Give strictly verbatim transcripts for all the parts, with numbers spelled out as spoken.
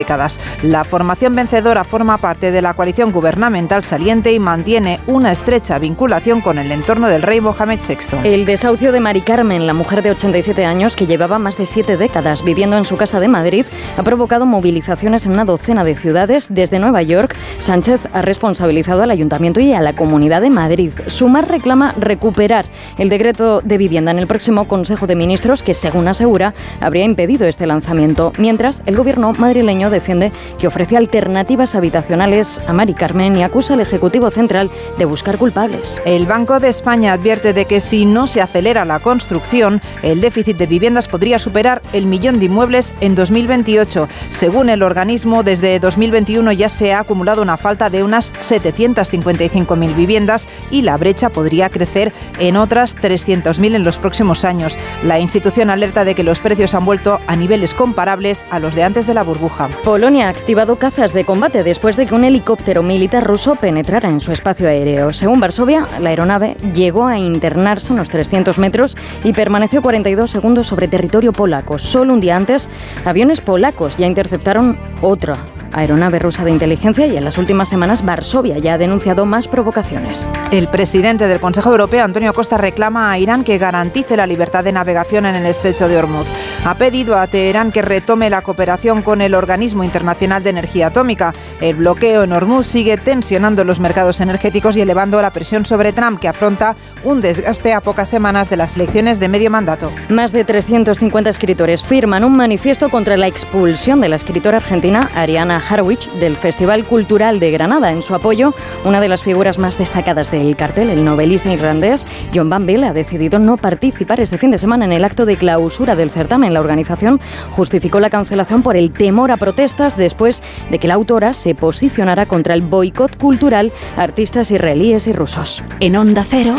décadas. La formación vencedora forma parte de la coalición gubernamental saliente y mantiene una estrecha vinculación con el entorno del rey Mohamed sexto. El desahucio de Mari Carmen, la mujer de ochenta y siete años que llevaba más de siete décadas viviendo en su casa de Madrid, ha provocado movilizaciones en una docena de ciudades. Desde Nueva York, Sánchez ha responsabilizado al Ayuntamiento y a la Comunidad de Madrid. Sumar reclama recuperar el decreto de vivienda en el próximo Consejo de Ministros que, según asegura, habría impedido este lanzamiento. Mientras, el gobierno madrileño defiende que ofrece alternativas habitacionales a Mari Carmen y acusa al Ejecutivo Central de buscar culpables. El Banco de España advierte de que si no se acelera la construcción, el déficit de viviendas podría superar el millón de inmuebles en dos mil veintiocho. Según el organismo, desde dos mil veintiuno ya se ha acumulado una falta de unas setecientas cincuenta y cinco mil viviendas y la brecha podría crecer en otras trescientas mil en los próximos años. La institución alerta de que los precios han vuelto a niveles comparables a los de antes de la burbuja. Polonia ha activado cazas de combate después de que un helicóptero militar ruso penetrara en su espacio aéreo. Según Varsovia, la aeronave llegó a internarse unos trescientos metros y permaneció cuarenta y dos segundos sobre territorio polaco. Solo un día antes, aviones polacos ya interceptaron otra aeronave rusa de inteligencia y en las últimas semanas Varsovia ya ha denunciado más provocaciones. El presidente del Consejo Europeo, Antonio Costa, reclama a Irán que garantice la libertad de navegación en el estrecho de Hormuz. Ha pedido a Teherán que retome la cooperación con el Organismo Internacional de Energía Atómica. El bloqueo en Hormuz sigue tensionando los mercados energéticos y elevando la presión sobre Trump, que afronta un desgaste a pocas semanas de las elecciones de medio mandato. Más de trescientos cincuenta escritores firman un manifiesto contra la expulsión de la escritora argentina Ariana Harwich del Festival Cultural de Granada. En su apoyo, una de las figuras más destacadas del cartel, el novelista irlandés John Banville, ha decidido no participar este fin de semana en el acto de clausura del certamen. La organización justificó la cancelación por el temor a protestas después de que la autora se posicionara contra el boicot cultural a artistas israelíes y rusos. En Onda Cero,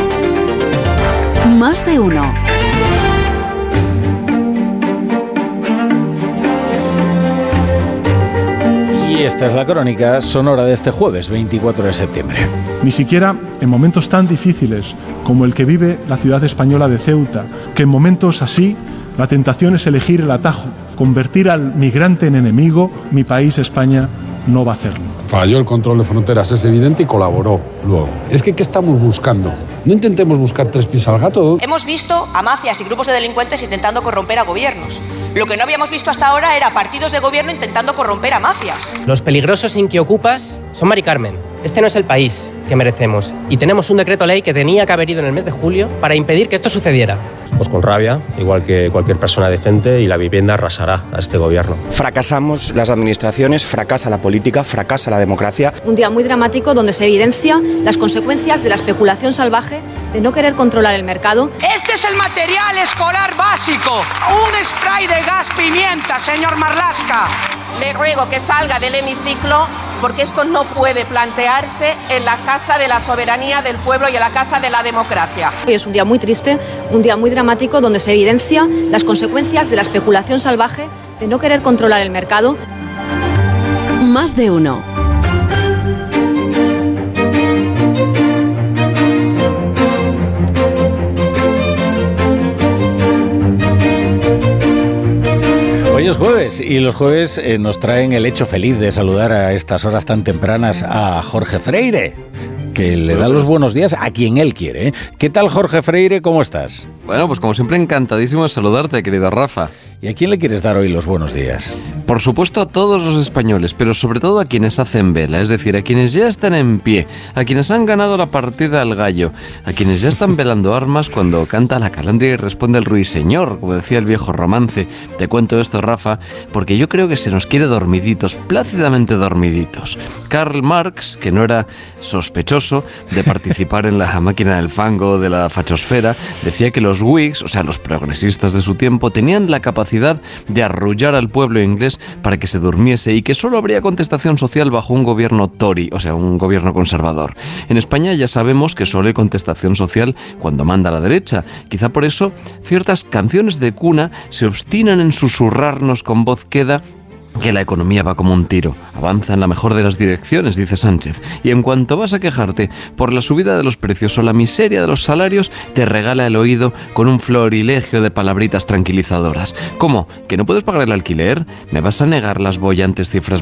Más de Uno. Y esta es la crónica sonora de este jueves veinticuatro de septiembre. Ni siquiera en momentos tan difíciles como el que vive la ciudad española de Ceuta, que en momentos así la tentación es elegir el atajo, convertir al migrante en enemigo, mi país, España, no va a hacerlo. Falló el control de fronteras, es evidente, y colaboró luego. Es que, ¿qué estamos buscando? No intentemos buscar tres pies al gato. Hemos visto a mafias y grupos de delincuentes intentando corromper a gobiernos. Lo que no habíamos visto hasta ahora era partidos de gobierno intentando corromper a mafias. Los peligrosos inquiocupas son Mari Carmen. Este no es el país que merecemos. Y tenemos un decreto ley que tenía que haber ido en el mes de julio para impedir que esto sucediera. Pues con rabia, igual que cualquier persona decente, y la vivienda arrasará a este gobierno. Fracasamos las administraciones, fracasa la política, fracasa la democracia. Un día muy dramático donde se evidencia las consecuencias de la especulación salvaje, de no querer controlar el mercado. Este es el material escolar básico. Un spray de gas pimienta, señor Marlaska. Le ruego que salga del hemiciclo, porque esto no puede plantearse en la Casa de la Soberanía del Pueblo y en la Casa de la Democracia. Hoy es un día muy triste, un día muy dramático donde se evidencia las consecuencias de la especulación salvaje, de no querer controlar el mercado. Más de Uno. Hoy es jueves y los jueves eh, nos traen el hecho feliz de saludar a estas horas tan tempranas a Jorge Freire, que le da los buenos días a quien él quiere, ¿eh? ¿Qué tal, Jorge Freire? ¿Cómo estás? Bueno, pues como siempre, encantadísimo de saludarte, querido Rafa. ¿Y a quién le quieres dar hoy los buenos días? Por supuesto a todos los españoles, pero sobre todo a quienes hacen vela, es decir, a quienes ya están en pie, a quienes han ganado la partida al gallo, a quienes ya están velando armas cuando canta la calandria y responde el ruiseñor, como decía el viejo romance. Te cuento esto, Rafa, porque yo creo que se nos quiere dormiditos, plácidamente dormiditos. Karl Marx, que no era sospechoso de participar en la máquina del fango de la fachosfera, decía que los Whigs, o sea, los progresistas de su tiempo, tenían la capacidad de arrullar al pueblo inglés para que se durmiese y que solo habría contestación social bajo un gobierno Tory, o sea, un gobierno conservador. En España ya sabemos que solo hay contestación social cuando manda la derecha. Quizá por eso ciertas canciones de cuna se obstinan en susurrarnos con voz queda que la economía va como un tiro, avanza en la mejor de las direcciones, dice Sánchez, y en cuanto vas a quejarte por la subida de los precios o la miseria de los salarios, te regala el oído con un florilegio de palabritas tranquilizadoras. ¿Cómo? ¿Que no puedes pagar el alquiler? ¿Me vas a negar las bollantes cifras